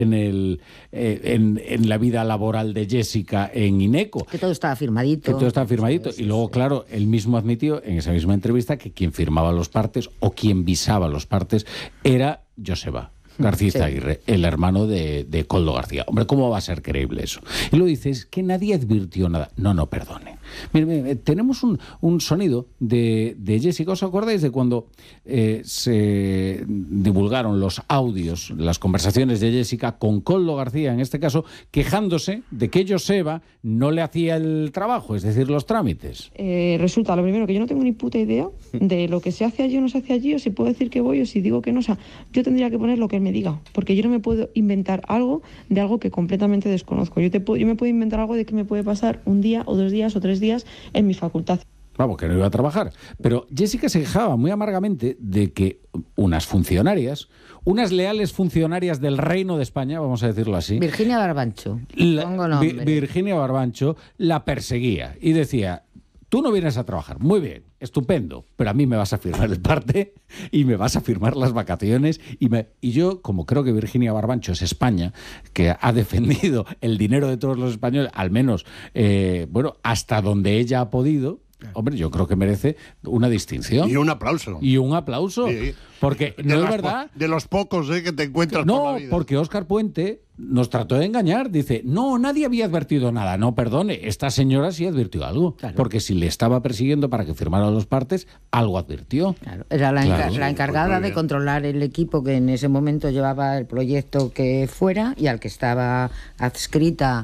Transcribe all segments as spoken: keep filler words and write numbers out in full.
en, el, eh, en, en la vida laboral de Jessica en Ineco. Que todo estaba firmadito. Que todo estaba firmadito. Sí, sí, y luego, sí. claro, él mismo admitió en esa misma entrevista que quien firmaba los partes o quien visaba los partes era Joseba García Sí. Aguirre, el hermano de, de Koldo García. Hombre, ¿cómo va a ser creíble eso? Y luego dices que nadie advirtió nada. No, no, perdone. Mire, mire, tenemos un, un sonido de, de Jessica. ¿Os acordáis de cuando eh, se divulgaron los audios, las conversaciones de Jessica con Koldo García, en este caso, quejándose de que Joseba no le hacía el trabajo, es decir, los trámites? Eh, resulta, lo primero, que yo no tengo ni puta idea de lo que se hace allí o no se hace allí, o si puedo decir que voy o si digo que no. O sea, yo tendría que poner lo que él me diga, porque yo no me puedo inventar algo de algo que completamente desconozco. Yo, te puedo, yo me puedo inventar algo de que me puede pasar un día o dos días o tres días en mi facultad. Vamos, que no iba a trabajar. Pero Jessica se quejaba muy amargamente de que unas funcionarias, unas leales funcionarias del Reino de España, vamos a decirlo así, Virginia Barbancho. la, Pongo nombre. Vi- Virginia Barbancho la perseguía y decía: tú no vienes a trabajar, muy bien, estupendo, pero a mí me vas a firmar el parte y me vas a firmar las vacaciones. Y, me... y yo, como creo que Virginia Barbancho es España, que ha defendido el dinero de todos los españoles, al menos, eh, bueno, hasta donde ella ha podido, hombre, yo creo que merece una distinción. Y un aplauso. Y un aplauso. Sí. Porque De no es las verdad... po- De los pocos eh, que te encuentras por No, la vida. porque Óscar Puente nos trató de engañar. Dice, no, nadie había advertido nada. No, perdone, esta señora sí advirtió algo. Claro. Porque si le estaba persiguiendo para que firmara los partes, algo advirtió. Claro, era la, enca- Claro, la sí, encargada pues muy de bien. controlar el equipo que en ese momento llevaba el proyecto que fuera y al que estaba adscrita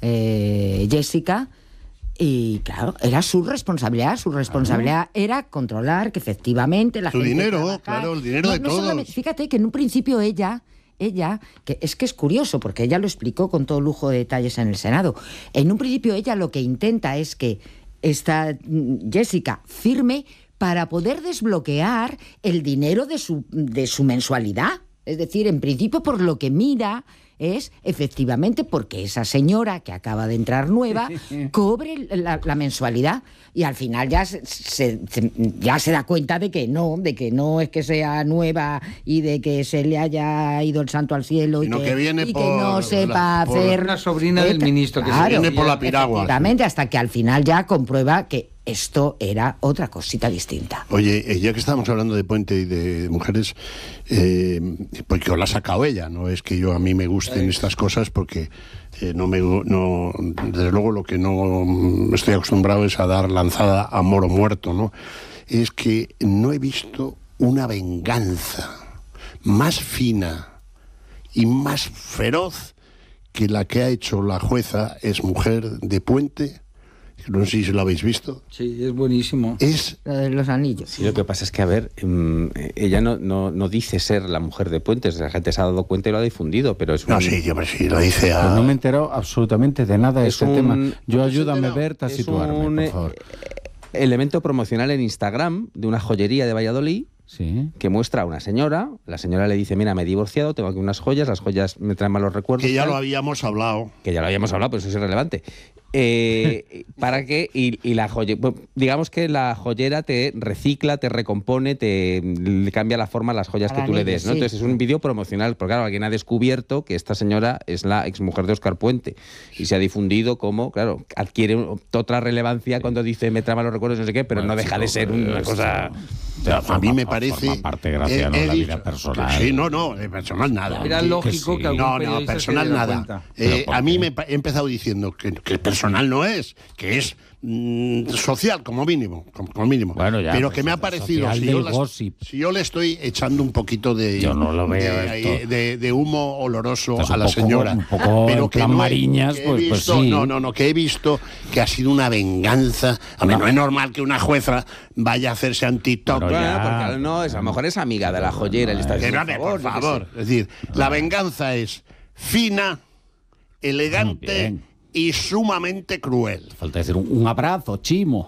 eh, Jessica. Y claro, era su responsabilidad. Su responsabilidad era controlar que efectivamente la Su gente dinero, trabajara. claro, el dinero No, de no todos. solamente- fíjate que en un principio ella... Ella, que es que es curioso, porque ella lo explicó con todo lujo de detalles en el Senado. En un principio ella lo que intenta es que esta mm, Jessica firme para poder desbloquear el dinero de su, de su mensualidad. Es decir, en principio por lo que mira es efectivamente porque esa señora que acaba de entrar nueva cobre la, la mensualidad y al final ya se, se- se- ya se da cuenta de que no, de que no es que sea nueva y de que se le haya ido el santo al cielo y Sino que, que viene y que por no la- sepa por hacer... una sobrina del ministro que se Claro, viene por la piragua. efectivamente, hasta que al final ya comprueba que esto era otra cosita distinta. Oye, eh, ya que estamos hablando de Puente y de mujeres, eh, porque os la ha sacado ella, no es que yo a mí me gusten estas cosas, porque eh, no me gu- no desde luego lo que no mm, estoy acostumbrado es a dar lanzada a moro muerto, ¿no? Es que no he visto una venganza más fina y más feroz que la que ha hecho la jueza es mujer de Puente. No sé si lo habéis visto. Sí, es buenísimo. Es Lo de los anillos. Sí, lo que pasa es que, a ver, um, ella no, no, no dice ser la mujer de Puentes, la gente se ha dado cuenta y lo ha difundido, pero es un... No, sí, hombre, sí, lo dice a... Pues no me he enterado absolutamente de nada de Es este un- tema. Yo ¿No te has ayúdame, enterado? Berta, a es situarme, un, por eh, favor. elemento promocional en Instagram de una joyería de Valladolid Sí. que muestra a una señora. La señora le dice, mira, me he divorciado, tengo aquí unas joyas, las joyas me traen malos recuerdos. Que ya tal". lo habíamos hablado. Que ya lo habíamos hablado, pero eso es irrelevante. Eh, para que, y, y la joye, bueno, digamos que la joyera te recicla, te recompone, te le cambia la forma a las joyas Para que tú le anillos, des, ¿no? sí. Entonces es un vídeo promocional, porque claro, alguien ha descubierto que esta señora es la exmujer de Óscar Puente y se ha difundido como, claro, adquiere un- otra relevancia cuando dice me trama los recuerdos, no sé qué, pero Bueno, no deja de chico, ser una esto- cosa... Ya, A mí forma- me parece... forma parte, Graciano, he- he la vida dicho- personal. Sí, no, no, de personal nada. Era que- lógico que que, sí. algún No, no, periodista se personal diera nada. cuenta. Eh, ¿Pero por a mí qué? me pa- he empezado diciendo que, que personal no es, que es mm, social como mínimo, como, como mínimo. Bueno, ya, pero pues, que me ha social parecido, si del yo, las- gossip. si yo le estoy echando un poquito de, Yo no lo veo de, esto. de- de humo oloroso Estás a un la poco- señora, un poco en plan he- Mariñas, que he pues- pues visto- sí. no, no, no, que he visto que ha sido una venganza. A mí No. no es normal que una jueza vaya a hacerse en TikTok. Bueno, Bueno, ya. porque no, es, a lo mejor es amiga de la joyera, le está Que diciendo, dame, por yo qué sé. favor. Es decir, la venganza es fina, elegante Bien. y sumamente cruel. Falta decir un, un abrazo, chimo.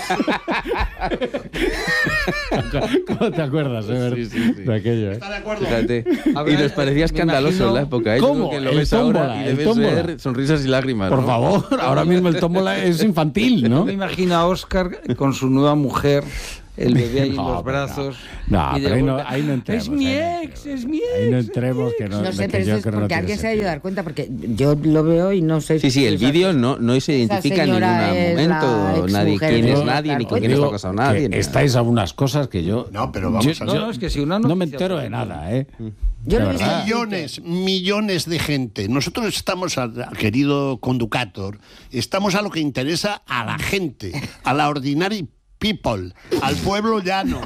¿Cómo te acuerdas, eh, Berta? Sí, sí, sí. De aquello, eh? ¿Está de acuerdo? Fíjate. Habrá- Y nos parecía me escandaloso imagino- en la época. ¿eh? Yo ¿Cómo? creo que lo El ves ahora tómbola, y el debe tómbola. ser sonrisas y lágrimas. Por ¿no? favor, ahora mismo el tómbola es infantil, ¿no? Me imagino a Óscar con su nueva mujer el bebé ahí en No, los pero brazos. no. No, y de pero ahí no- golpe, ahí no entremos, Es mi ahí no ex, es mi ex. Ahí no entremos, que no, No sé, que pero yo eso es creo porque no tiene alguien se ha ido a sentido. dar cuenta, porque yo lo veo y no sé. Sí, sí, el esa- vídeo no, no se identifica en ningún señora es la momento nadie exmujer quién de es Oscar nadie, ni con quién Puente. está casado nadie. Que ni nada. estáis a unas cosas que yo... No, pero vamos yo- a yo ver. No, no, es que si una no me noticia entero de fuera- nada, ¿eh? Yo De lo he visto. verdad. Millones, millones de gente. Nosotros estamos, a- querido conductor, estamos a lo que interesa a la gente, a la ordinary people, al pueblo llano.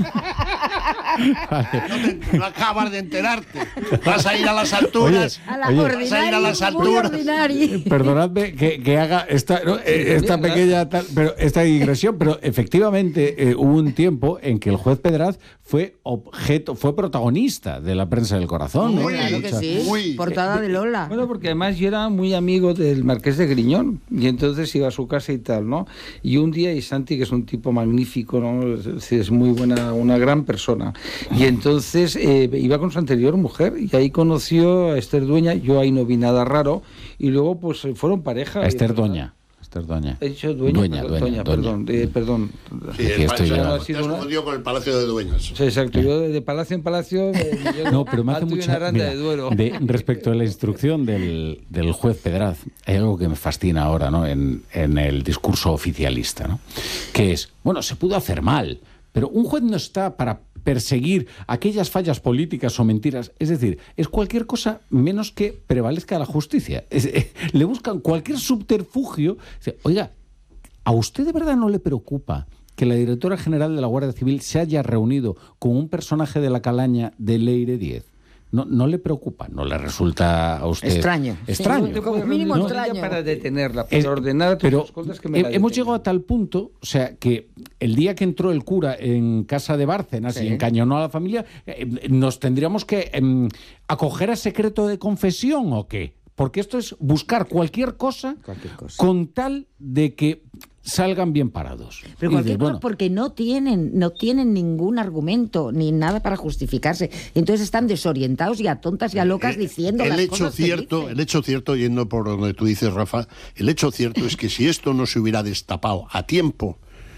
No, te- no acabas de enterarte. Vas a ir a las alturas. A la Oye, ordinaria, vas a ir a las muy alturas. ordinaria. Perdonadme que, que haga esta, ¿no? Eh, esta bien, pequeña tal- pero esta digresión, pero efectivamente eh, hubo un tiempo en que el juez Pedraz fue objeto, fue protagonista de la prensa del corazón. ¿no? Muy, Claro que sí. muy. Portada de Lola. Bueno, porque además yo era muy amigo del Marqués de Griñón y entonces iba a su casa y tal, ¿no? Y un día, y Santi, que es un tipo magnífico, ¿no? Es, decir, es muy buena, una gran persona. Y entonces eh, iba con su anterior mujer y ahí conoció a Esther Dueña, yo ahí no vi nada raro, y luego pues fueron pareja. A Esther ¿verdad? Doña. Esther Doña. He dicho dueña, Dueña, perdón, dueña, Doña, dueña. perdón, eh, perdón. Sí, Aquí el estoy pa- yo. te Ha has sido una- confundido con el Palacio de Dueñas. Sí, exacto, yo de, de palacio en palacio eh, me llevo No, pero me hace alto y mucha... una aranda mira, de Duero. de- respecto a la instrucción del, del juez Pedraz, hay algo que me fascina ahora, ¿no? En, en el discurso oficialista, ¿no? Que es, bueno, se pudo hacer mal, pero un juez no está para perseguir aquellas fallas políticas o mentiras. Es decir, es cualquier cosa menos que prevalezca la justicia. Es- eh, le buscan cualquier subterfugio. Dice, oiga, ¿a usted de verdad no le preocupa que la directora general de la Guardia Civil se haya reunido con un personaje de la calaña de Leire diez? No, no le preocupa, no le resulta a usted Extraño. extraño. Sí, Te como puedes mínimo reunir con ella extraño. para detenerla, para Es- ordenar pero tus cosas que me la he- hemos detengan. llegado a tal punto, o sea, que el día que entró el cura en casa de Bárcenas Sí. y encañonó a la familia, eh, nos tendríamos que em, acoger a secreto de confesión o qué, porque esto es buscar cualquier cosa, Cualquier cosa. con tal de que salgan bien parados. Pero Y cualquier dices, cosa bueno, porque no tienen, no tienen ningún argumento ni nada para justificarse. Entonces están desorientados y a tontas y a locas diciendo el las hecho cosas que cierto, dicen. el hecho cierto, yendo por donde tú dices, Rafa, el hecho cierto es que si esto no se hubiera destapado a tiempo,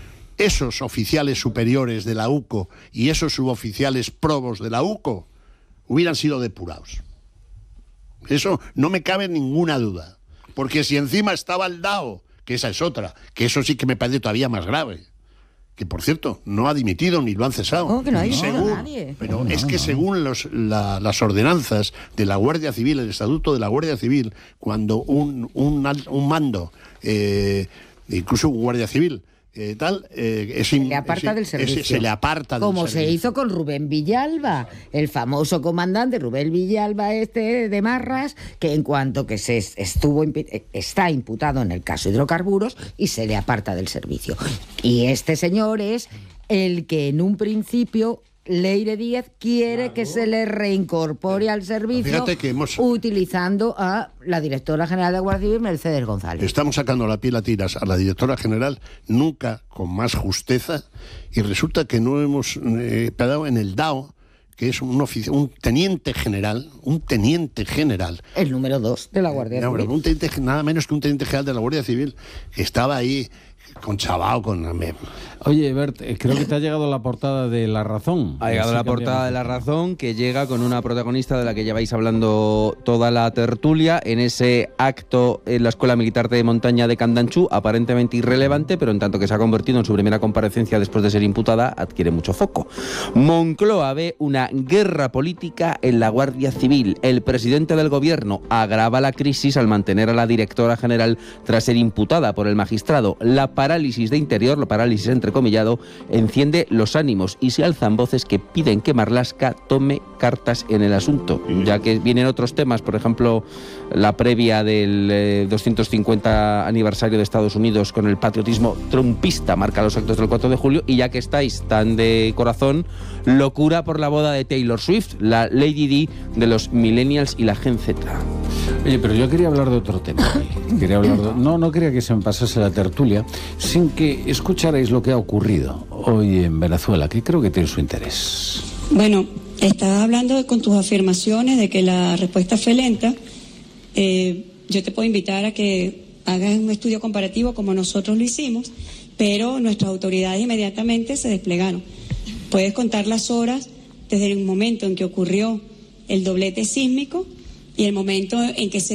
esos oficiales superiores de la U C O y esos suboficiales probos de la U C O hubieran sido depurados. Eso no me cabe ninguna duda. Porque si encima estaba el D A O, que esa es otra, que eso sí que me parece todavía más grave, que por cierto no ha dimitido ni lo han cesado. No, que no ha Y dimitido según- nadie. Pero es que según los, la- las ordenanzas de la Guardia Civil, el estatuto de la Guardia Civil, cuando un, un, al- un mando, eh, incluso un guardia civil, eh, tal, eh, es Se in- le aparta es- del es- servicio. se le aparta del Como se servicio. hizo con Rubén Villalba, el famoso comandante Rubén Villalba este de Marras, que en cuanto que se est- estuvo impi- eh, está imputado en el caso hidrocarburos y se le aparta del servicio. Y este señor es el que en un principio Leire Díaz quiere que se le reincorpore al servicio Fíjate que hemos- utilizando a la directora general de Guardia Civil, Mercedes González. Estamos sacando la piel a tiras a la directora general, nunca con más justeza, y resulta que no hemos eh, pegado en el D A O, que es un, ofici- un teniente general, un teniente general, El número dos de la Guardia no, Civil. pero un teniente- nada menos que un teniente general de la Guardia Civil, que estaba ahí con Chabao, con... me- oye, Bert, eh, creo que te ha llegado la portada de La Razón. Ha llegado Así la portada cambiamos de La tema. Razón, que llega con una protagonista de la que lleváis hablando toda la tertulia en ese acto en la Escuela Militar de Montaña de Candanchú, aparentemente irrelevante, pero en tanto que se ha convertido en su primera comparecencia después de ser imputada, adquiere mucho foco. Moncloa ve una guerra política en la Guardia Civil. El presidente del gobierno agrava la crisis al mantener a la directora general tras ser imputada por el magistrado. La parálisis de Interior, la parálisis entrecomillado, enciende los ánimos y se alzan voces que piden que Marlaska tome cartas en el asunto, ya que vienen otros temas, por ejemplo, la previa del eh, doscientos cincuenta aniversario de Estados Unidos con el patriotismo trumpista, marca los actos del cuatro de julio, y ya que estáis tan de corazón, locura por la boda de Taylor Swift, la Lady Di de los millennials y la Gen Z. Oye, pero yo quería hablar de otro tema. hoy. Quería hablar de- No, no quería que se me pasase la tertulia sin que escucharais lo que ha ocurrido hoy en Venezuela, que creo que tiene su interés. Bueno, estás hablando con tus afirmaciones de que la respuesta fue lenta. Eh, yo te puedo invitar a que hagas un estudio comparativo como nosotros lo hicimos, pero nuestras autoridades inmediatamente se desplegaron. Puedes contar las horas desde el momento en que ocurrió el doblete sísmico y el momento en que se